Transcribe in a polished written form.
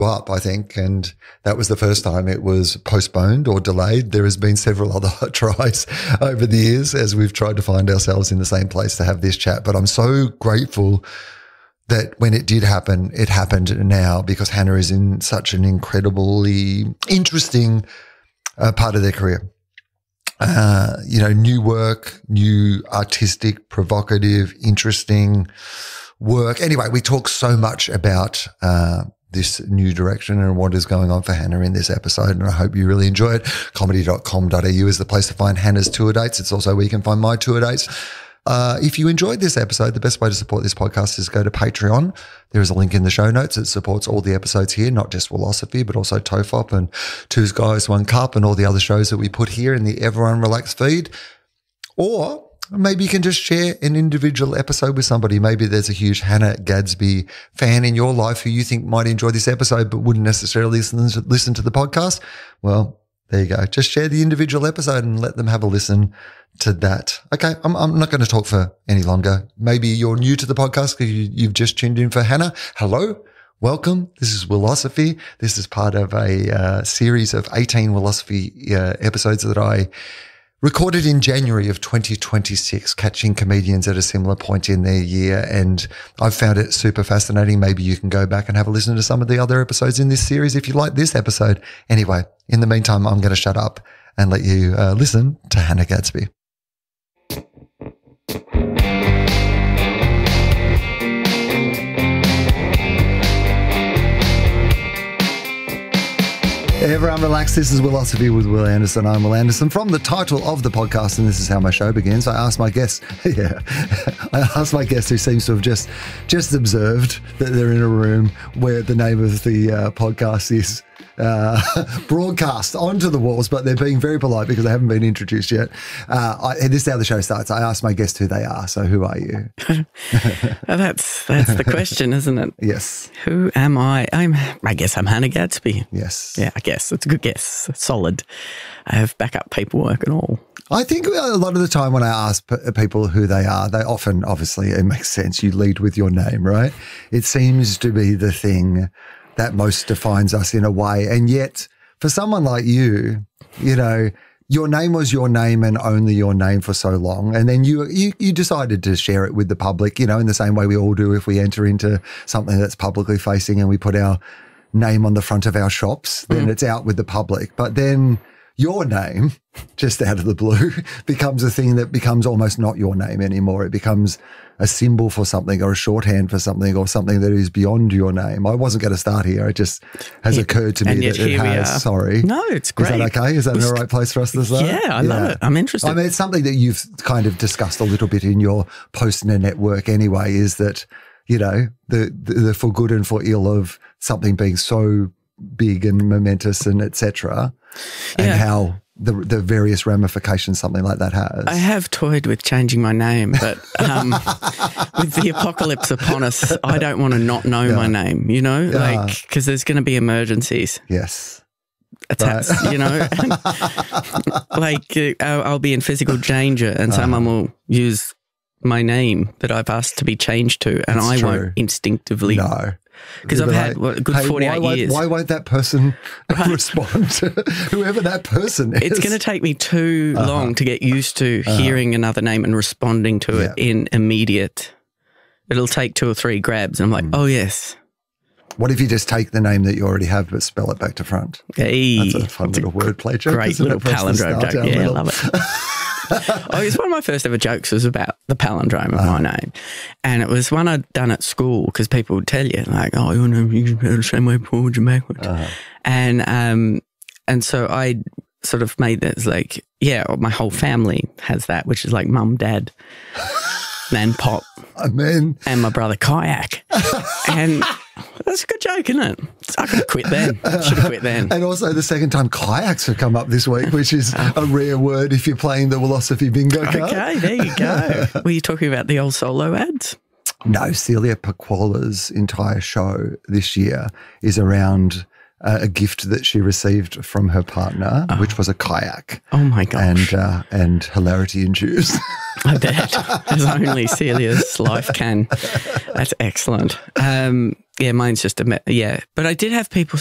up, I think, and that was the first time it was postponed or delayed. There has been several other tries over the years as we've tried to find ourselves in the same place to have this chat. But I'm so grateful that when it did happen, it happened now, because Hannah is in such an incredibly interesting part of their career. New work, new artistic, provocative, interesting work. Anyway, we talk so much about this new direction and what is going on for Hannah in this episode, and I hope you really enjoy it. Comedy.com.au is the place to find Hannah's tour dates. It's also where you can find my tour dates. If you enjoyed this episode, the best way to support this podcast is go to Patreon. There is a link in the show notes. It supports all the episodes here, not just Philosophy, but also TOEFOP and Two Guys, One Cup and all the other shows that we put here in the Everyone Relax feed. Or maybe you can just share an individual episode with somebody. Maybe there's a huge Hannah Gadsby fan in your life who you think might enjoy this episode but wouldn't necessarily listen to the podcast. Well, there you go. Just share the individual episode and let them have a listen to that. Okay, I'm not going to talk for any longer. Maybe you're new to the podcast because you've just tuned in for Hannah. Hello, welcome. This is Philosophy. This is part of a series of 18 Philosophy episodes that I recorded in January of 2026, catching comedians at a similar point in their year. And I've found it super fascinating. Maybe you can go back and have a listen to some of the other episodes in this series if you like this episode. Anyway, in the meantime, I'm going to shut up and let you listen to Hannah Gadsby. Everyone relax. This is Philosophy with Will Anderson. I'm Will Anderson. From the title of the podcast, and this is how my show begins, I ask my guest, who seems to have just observed that they're in a room where the name of the podcast is broadcast onto the walls, but they're being very polite because they haven't been introduced yet. This is how the show starts. I ask my guest who they are. So who are you? That's the question, isn't it? Yes. Who am I? I guess I'm Hannah Gadsby. Yes. Yeah, I guess. It's a good guess. Solid. I have backup paperwork and all. I think a lot of the time when I ask people who they are, they often, obviously, it makes sense. You lead with your name, right? It seems to be the thing that most defines us in a way. And yet, for someone like you, your name was your name and only your name for so long. And then you decided to share it with the public, in the same way we all do if we enter into something that's publicly facing and we put our name on the front of our shops, then it's out with the public. But then your name, just out of the blue, becomes a thing that becomes almost not your name anymore. It becomes a symbol for something or a shorthand for something or something that is beyond your name. I wasn't going to start here. It just has occurred to me that it has. Sorry. No, it's great. Is that okay? Is that the right place for us to start? Yeah, I love it. I'm interested. I mean, it's something that you've kind of discussed a little bit in your post-net work anyway, is that, the for good and for ill of something being so big and momentous and et cetera, and how the various ramifications something like that has. I have toyed with changing my name, but with the apocalypse upon us, I don't want to not know my name, because there's going to be emergencies. Yes. Attacks, I'll be in physical danger and someone will use my name that I've asked to be changed to, and I won't instinctively. No. Because I've had a good 48 years. Why won't that person respond to whoever that person is? It's going to take me too long to get used to hearing another name and responding to it in immediate. It'll take 2 or 3 grabs. And I'm like, oh, yes. What if you just take the name that you already have but spell it back to front? Hey, that's a fun little wordplay joke. Great little palindrome joke. Yeah, I love it. It's one of my first ever jokes was about the palindrome of my name. And it was one I'd done at school because people would tell you, like, oh, your name is the same way forward and backwards. And so I sort of made this like, my whole family has that, which is like mum, dad, nan, pop. Amen. And my brother, kayak. And that's a good joke, isn't it? I could have quit then. Should have quit then. And also the second time kayaks have come up this week, which is a rare word if you're playing the Philosophy bingo card. Okay, there you go. Were you talking about the old solo ads? No, Celia Paquola's entire show this year is around a gift that she received from her partner, which was a kayak. Oh my gosh. And hilarity ensues. I bet. As only Celia's life can. That's excellent. Yeah, mine's just but I did have people